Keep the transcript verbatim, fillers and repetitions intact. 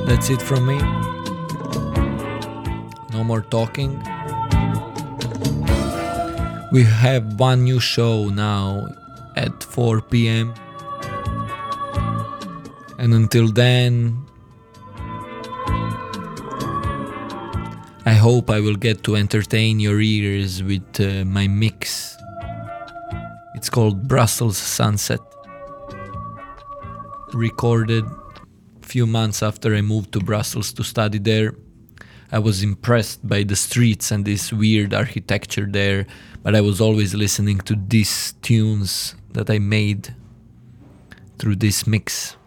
That's it from me. No more talking. We have one new show now at four p.m. And until then, I hope I will get to entertain your ears with uh, my mix. It's called Brussels Sunset. Recorded a few months after I moved to Brussels to study there. I was impressed by the streets and this weird architecture there, but I was always listening to these tunes that I made through this mix.